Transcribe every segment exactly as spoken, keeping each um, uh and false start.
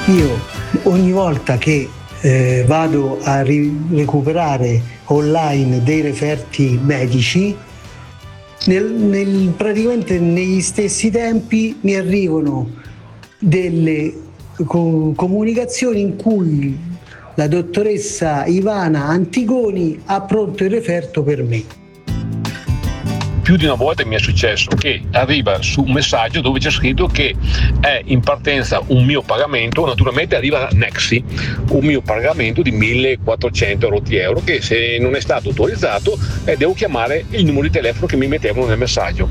Io ogni volta che eh, vado a ri- recuperare online dei referti medici, nel, nel, praticamente negli stessi tempi mi arrivano delle co- comunicazioni in cui la dottoressa Ivana Antigoni ha pronto il referto per me. Più di una volta mi è successo che arriva su un messaggio dove c'è scritto che è in partenza un mio pagamento, naturalmente arriva Nexi, un mio pagamento di millequattrocento euro che se non è stato autorizzato eh, devo chiamare il numero di telefono che mi mettevano nel messaggio.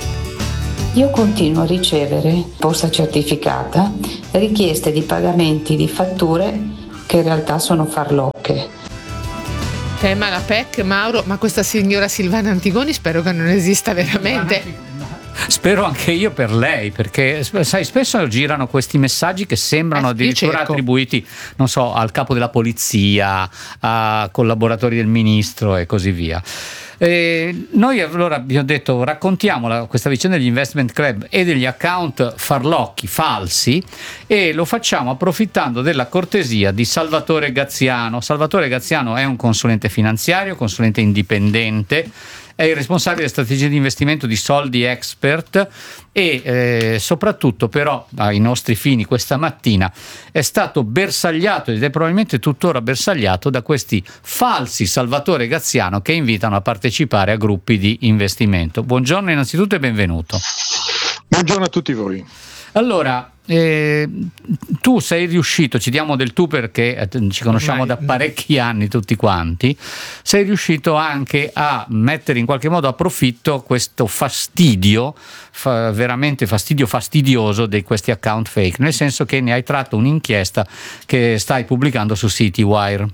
Io continuo a ricevere posta certificata richieste di pagamenti di fatture che in realtà sono farlocche. Tema la P E C, Mauro, ma questa signora Silvana Antigoni spero che non esista veramente. Spero anche io per lei, perché sai, spesso girano questi messaggi che sembrano eh, addirittura attribuiti, non so, al capo della polizia, a collaboratori del ministro e così via. Eh, noi allora abbiamo detto raccontiamo la, questa vicenda degli investment club e degli account farlocchi falsi, e lo facciamo approfittando della cortesia di Salvatore Gaziano. Salvatore Gaziano è un consulente finanziario, consulente indipendente, è il responsabile della strategia di investimento di Soldi Expert e eh, soprattutto però ai nostri fini questa mattina è stato bersagliato ed è probabilmente tuttora bersagliato da questi falsi Salvatore Gaziano che invitano a partecipare a gruppi di investimento. Buongiorno innanzitutto e benvenuto. Buongiorno a tutti voi. Allora, eh, tu sei riuscito, ci diamo del tu perché eh, ci conosciamo da parecchi anni tutti quanti, sei riuscito anche a mettere in qualche modo a profitto questo fastidio, fa, veramente fastidio fastidioso di questi account fake, nel senso che ne hai tratto un'inchiesta che stai pubblicando su CityWire.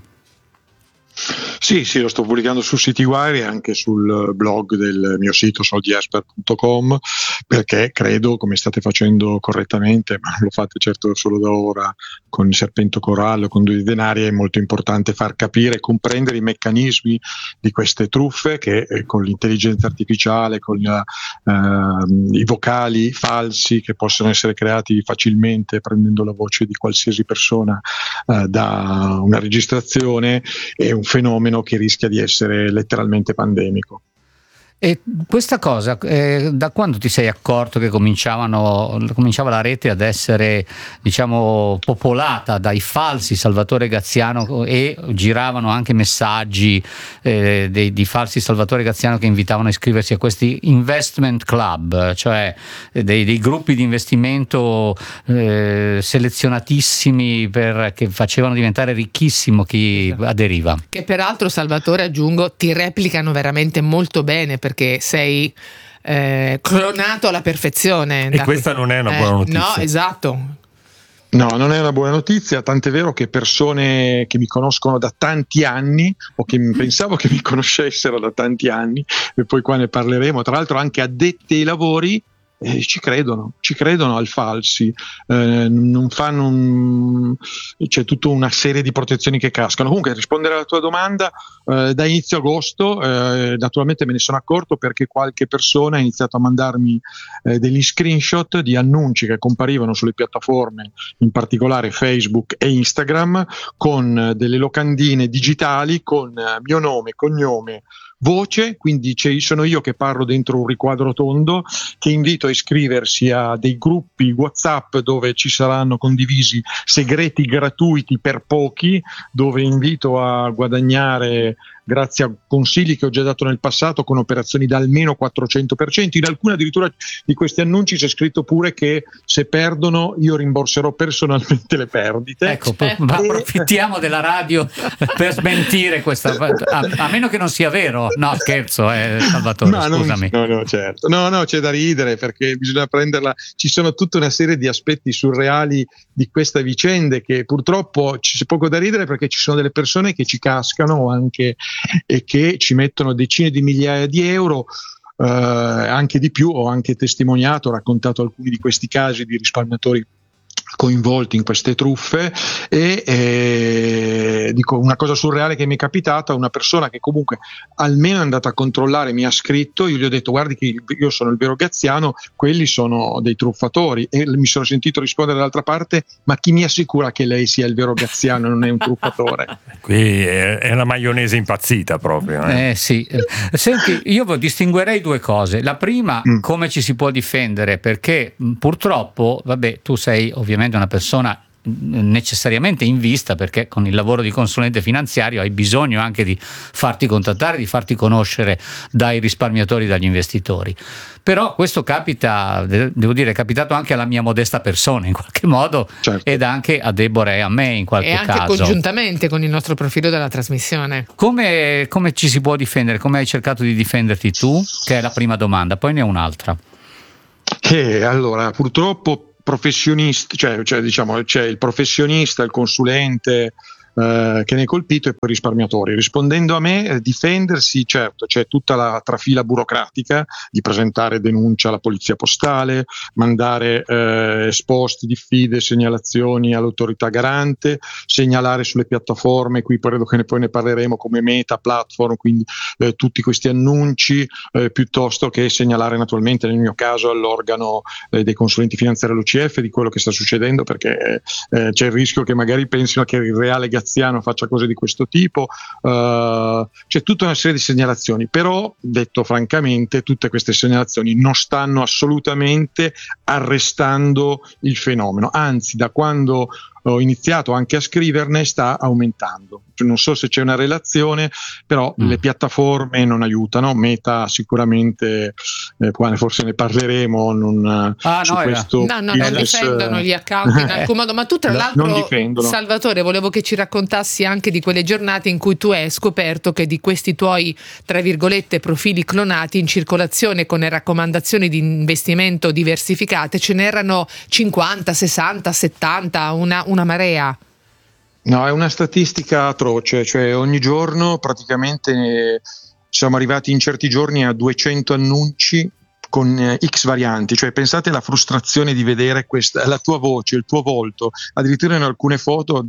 Sì, sì, lo sto pubblicando su CityWire e anche sul blog del mio sito soldi expert punto com, perché credo, come state facendo correttamente, ma lo fate certo solo da ora con il Serpento Corallo, con Due Denari, è molto importante far capire e comprendere i meccanismi di queste truffe che eh, con l'intelligenza artificiale, con la, eh, i vocali falsi che possono essere creati facilmente prendendo la voce di qualsiasi persona eh, da una registrazione, è un fenomeno che rischia di essere letteralmente pandemico. E questa cosa, eh, da quando ti sei accorto che cominciavano, cominciava la rete ad essere, diciamo, popolata dai falsi Salvatore Gaziano e giravano anche messaggi eh, dei, di falsi Salvatore Gaziano che invitavano a iscriversi a questi investment club, cioè dei, dei gruppi di investimento eh, selezionatissimi per, che facevano diventare ricchissimo chi aderiva? Che peraltro, Salvatore, aggiungo, ti replicano veramente molto bene perché sei eh, clonato alla perfezione. E questa non è una buona notizia. No, esatto. No, non è una buona notizia, tant'è vero che persone che mi conoscono da tanti anni o che pensavo che mi conoscessero da tanti anni, e poi qua ne parleremo, tra l'altro anche addetti ai lavori, Eh, ci credono, ci credono al falsi, eh, non fanno un, c'è tutta una serie di protezioni che cascano. Comunque, rispondere alla tua domanda, eh, da inizio agosto eh, naturalmente me ne sono accorto perché qualche persona ha iniziato a mandarmi eh, degli screenshot di annunci che comparivano sulle piattaforme, in particolare Facebook e Instagram, con delle locandine digitali con mio nome, cognome, voce, quindi sono io che parlo dentro un riquadro tondo, che invito a iscriversi a dei gruppi WhatsApp dove ci saranno condivisi segreti gratuiti per pochi, dove invito a guadagnare grazie a consigli che ho già dato nel passato con operazioni da almeno quattrocento per cento. In alcune addirittura di questi annunci c'è scritto pure che se perdono io rimborserò personalmente le perdite. Ecco, eh. ma approfittiamo della radio per smentire questa, a, a meno che non sia vero. No, scherzo, eh, Salvatore, no, scusami. Non, no, no, certo. No, no, c'è da ridere perché bisogna prenderla. Ci sono tutta una serie di aspetti surreali di questa vicenda che purtroppo c'è poco da ridere perché ci sono delle persone che ci cascano anche e che ci mettono decine di migliaia di euro, eh, anche di più. Ho anche testimoniato, ho raccontato alcuni di questi casi di risparmiatori coinvolti in queste truffe e eh, dico una cosa surreale che mi è capitata, una persona che comunque almeno è andata a controllare, mi ha scritto, io gli ho detto guardi che io sono il vero Graziano, quelli sono dei truffatori, e mi sono sentito rispondere dall'altra parte, ma chi mi assicura che lei sia il vero Graziano e non è un truffatore? Qui è, è una maionese impazzita proprio. Eh, eh sì, senti, io distinguerei due cose. La prima, mm. come ci si può difendere, perché purtroppo, vabbè, tu sei ovviamente una persona necessariamente in vista, perché con il lavoro di consulente finanziario hai bisogno anche di farti contattare, di farti conoscere dai risparmiatori, dagli investitori. Però questo capita, devo dire, è capitato anche alla mia modesta persona in qualche modo, certo. ed anche a Deborah e a me in qualche caso. E anche caso. Congiuntamente con il nostro profilo della trasmissione. Come, come ci si può difendere? Come hai cercato di difenderti tu? Che è la prima domanda, poi ne ho un'altra. Eh, allora, purtroppo professionisti, cioè, cioè diciamo c'è il professionista, il consulente eh, che ne è colpito, e poi i risparmiatori. Rispondendo a me, eh, difendersi, certo, c'è tutta la trafila burocratica di presentare denuncia alla polizia postale, mandare eh, esposti, diffide, segnalazioni all'autorità garante, segnalare sulle piattaforme, qui credo che ne, poi ne parleremo, come Meta, Platform, quindi eh, tutti questi annunci, eh, piuttosto che segnalare naturalmente nel mio caso all'organo eh, dei consulenti finanziari all'U C F di quello che sta succedendo, perché eh, c'è il rischio che magari pensino che il reale Graziano faccia cose di questo tipo. Uh, c'è tutta una serie di segnalazioni, però detto francamente tutte queste segnalazioni non stanno assolutamente arrestando il fenomeno, anzi da quando ho iniziato anche a scriverne sta aumentando. Non so se c'è una relazione, però mm. le piattaforme non aiutano. Meta sicuramente, eh, forse ne parleremo, non, ah, su no, questo no, no, non difendono gli account in alcun modo. Ma tu tra l'altro, Salvatore, volevo che ci raccontassi anche di quelle giornate in cui tu hai scoperto che di questi tuoi, tra virgolette, profili clonati in circolazione con le raccomandazioni di investimento diversificate ce n'erano cinquanta, sessanta, settanta, una, una marea. No, è una statistica atroce, cioè ogni giorno praticamente eh, siamo arrivati in certi giorni a duecento annunci con eh, X varianti, cioè pensate alla frustrazione di vedere questa, la tua voce, il tuo volto, addirittura in alcune foto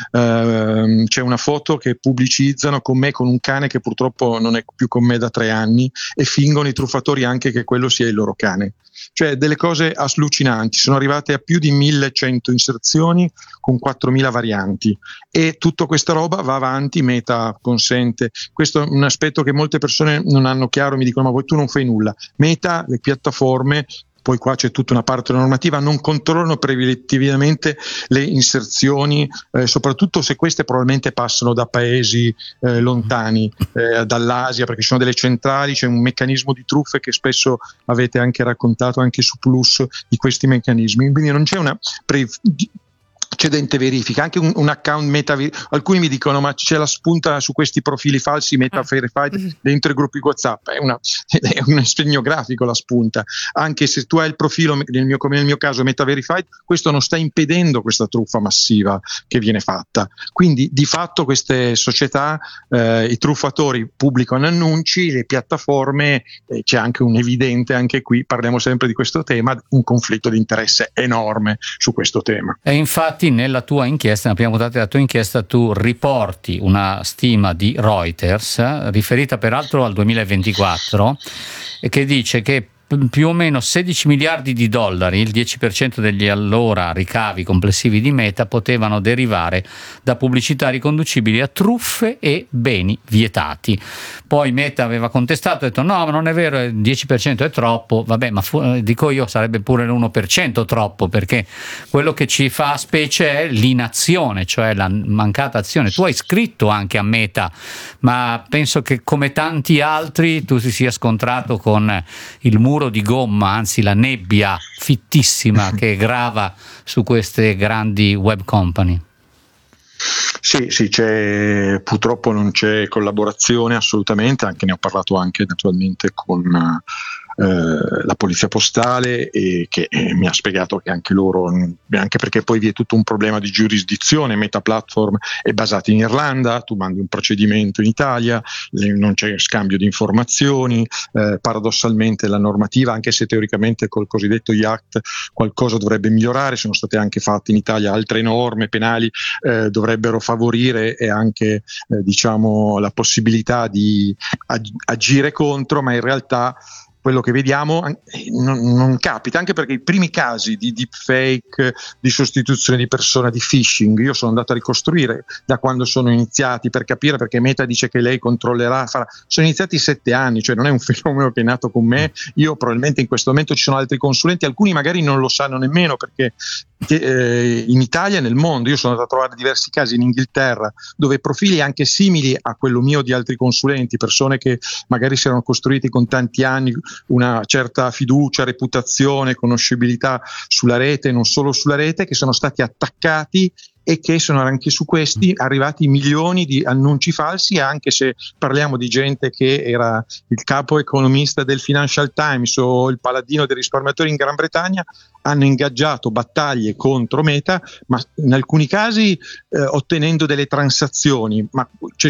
eh, c'è una foto che pubblicizzano con me con un cane che purtroppo non è più con me da tre anni e fingono i truffatori anche che quello sia il loro cane. Cioè delle cose allucinanti, sono arrivate a più di millecento inserzioni con quattromila varianti e tutta questa roba va avanti, Meta consente, questo è un aspetto che molte persone non hanno chiaro, mi dicono ma voi tu non fai nulla. Meta, le piattaforme, poi qua c'è tutta una parte normativa, non controllano preventivamente le inserzioni, eh, soprattutto se queste probabilmente passano da paesi eh, lontani, eh, dall'Asia, perché ci sono delle centrali, c'è un meccanismo di truffe che spesso avete anche raccontato anche su Plus di questi meccanismi, quindi non c'è una pre- precedente verifica, anche un, un account Meta, alcuni mi dicono ma c'è la spunta su questi profili falsi Meta verified dentro i gruppi WhatsApp, è, una, è un segno grafico la spunta, anche se tu hai il profilo nel mio, come nel mio caso Meta verified, questo non sta impedendo questa truffa massiva che viene fatta, quindi di fatto queste società, eh, i truffatori pubblicano annunci, le piattaforme, eh, c'è anche un evidente, anche qui parliamo sempre di questo tema, un conflitto di interesse enorme su questo tema. E infatti nella tua inchiesta, nella prima puntata della tua inchiesta, tu riporti una stima di Reuters, riferita peraltro al duemilaventiquattro, che dice che più o meno sedici miliardi di dollari, il dieci per cento degli allora ricavi complessivi di Meta, potevano derivare da pubblicità riconducibili a truffe e beni vietati. Poi Meta aveva contestato, ha detto no, ma non è vero, il dieci per cento è troppo, vabbè, ma fu- dico io sarebbe pure l'uno per cento troppo, perché quello che ci fa specie è l'inazione, cioè la mancata azione. Tu hai scritto anche a Meta, ma penso che come tanti altri tu si sia scontrato con il muro di gomma, anzi la nebbia fittissima che grava su queste grandi web company. Sì, sì, c'è, purtroppo non c'è collaborazione assolutamente, anche ne ho parlato anche naturalmente con eh, la polizia postale, e che eh, mi ha spiegato che anche loro, anche perché poi vi è tutto un problema di giurisdizione, Meta Platform è basata in Irlanda, tu mandi un procedimento in Italia, non c'è scambio di informazioni, eh, paradossalmente la normativa, anche se teoricamente col cosiddetto I A C T qualcosa dovrebbe migliorare, sono state anche fatte in Italia altre norme penali, eh, dovrebbero favorire e anche eh, diciamo la possibilità di ag- agire contro, ma in realtà quello che vediamo non, non capita, anche perché i primi casi di deepfake, di sostituzione di persona, di phishing, io sono andato a ricostruire da quando sono iniziati per capire, perché Meta dice che lei controllerà, farà. Sono iniziati sette anni, cioè non è un fenomeno che è nato con me, io probabilmente in questo momento ci sono altri consulenti, alcuni magari non lo sanno nemmeno, perché eh, in Italia e nel mondo, io sono andato a trovare diversi casi in Inghilterra, dove profili anche simili a quello mio di altri consulenti, persone che magari si erano costruiti con tanti anni una certa fiducia, reputazione, conoscibilità sulla rete, non solo sulla rete, che sono stati attaccati e che sono anche su questi arrivati milioni di annunci falsi, anche se parliamo di gente che era il capo economista del Financial Times o il paladino dei risparmiatori in Gran Bretagna, hanno ingaggiato battaglie contro Meta, ma in alcuni casi eh, ottenendo delle transazioni, ma c'è